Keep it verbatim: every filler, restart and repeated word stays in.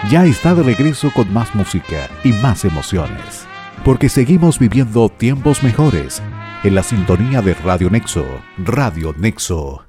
ya está de regreso con más música y más emociones. Porque seguimos viviendo tiempos mejores en la sintonía de Radio Nexo. Radio Nexo.